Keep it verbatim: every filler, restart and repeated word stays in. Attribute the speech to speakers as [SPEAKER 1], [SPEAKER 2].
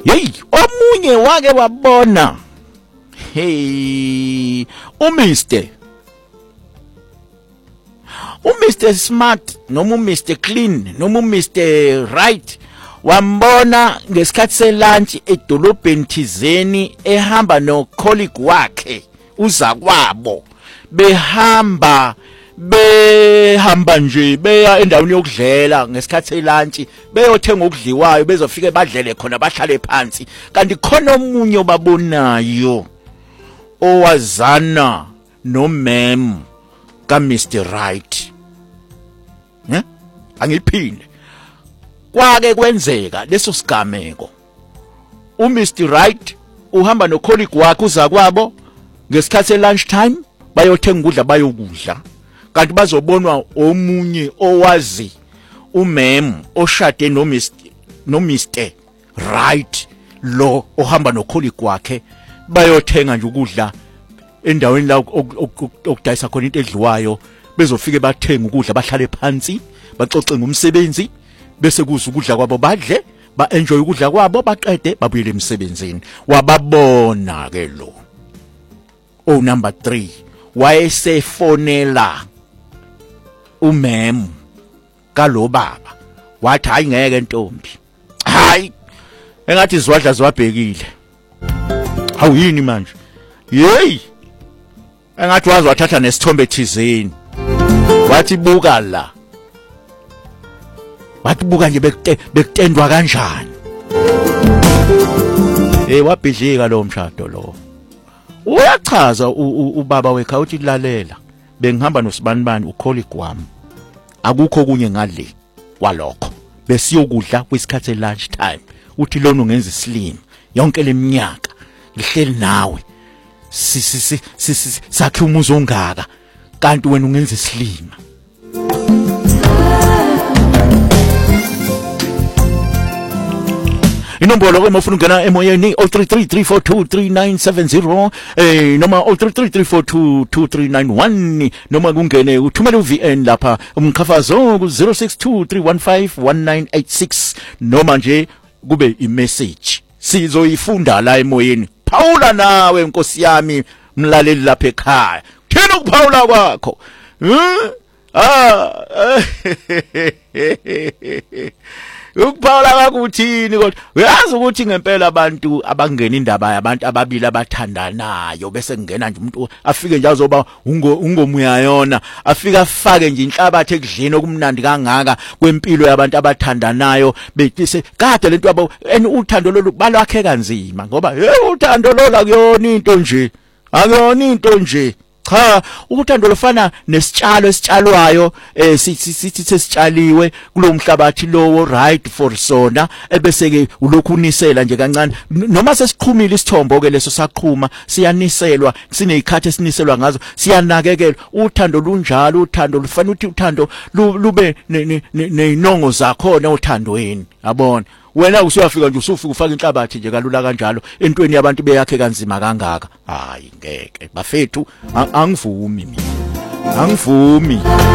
[SPEAKER 1] hey omunye wake wabona hey uMr uMr Smart noma uMr Clean noma uMr Right wambona ngesikhathi selunch edolobheni thizeni ehamba no colleague wakhe uza kwabo behamba behamba nje beya endaweni yokudlela ngesikhathi selunch beyothenga ukudliwayo bezofike badlele khona bahlale phansi kanti khona omunye obabonayo owazana no mem ka Mr Right ne angiphinde kwake kwenzeka leso sigameko uMr Right uhamba no colleague wakhe uza kwabo ngesikhathi selunch time bayothenga ukudla bayokudla kanti bazobonwa omunye owazi umem oshade no Mr no Mr Right lo ohamba no colleague wakhe bayothenga nje ukudla endaweni la okudayisa khona into edliwayo bezofike bathenga ukudla bahlale phansi baxoxe ngomsebenzi bese kuza ukudla kwabo badle ba enjoy ukudla kwabo baqede babuyele emsebenzini wababona ke lo oh number three wayesefonela umem kalo baba wathi hayi ngeke ntombi hayi engathi izwadla ziwabhekile hawu yini manje hey engathi wazi wathatha nesithombe thizeni wathi buka la wathi buka nje bekutendwa kanjani eh wabhidlika lo mshado lo uyachaza ubaba wekha uthi lalela bengihamba noSibanibani ucolleague wami akukho kunye ngale kwalokho besiyokudla kwisikhathi lunch time uthi lona ungenza islim yonke leminyaka ngihleli nawe sisi sisi sakhe umuzi ongaka kanti wena ungenza islima inombolo ke mofuna ungena emoyeni oh three three three four two three nine seven zero eh noma oh three three three four two two three nine one noma kungene uthumela uV N lapha umkhafazo ku zero six two three one five one nine eight six noma nje kube imessage sizoyifunda la emoyeni phawula nawe inkosi yami mlaleli lapha ekhaya thina ukuphawula kwakho ah ukuphawula kakuthini kodwa uyazi ukuthi ngempela abantu abangena indaba yabantu ababili abathandanayo bese kungena nje umuntu afike nje azoba ungomuya yona afika afake nje inhlabathi ekudleni okumnandi kangaka kwempilo yabantu abathandanayo bethise kade lento yabo eni uthando lolu balwakhe kanzima ngoba hey uthando lolu akuyona into nje akuyona into nje cha uthando lofana nesitshalo esitshalwayo eh sithi sithi sesitshaliwe kulomhlabathi lowo right for sona ebese ke ulokhu unisela nje kancane noma sesiqhumile isithombo ke leso saqhuma siyaniselwa sinezikhathi esiniselwa ngazo siyanakekelwa uthando lunjalo uthando lufana uthi uthando lube nezinongo zakhona uthandweni yabona wena usuyafika nje usufika ufaka inhlabathi nje kalula kanjalo entweni yabantu beyakhe kanzima kangaka hayi ngeke bafethu angivumi mina angivumi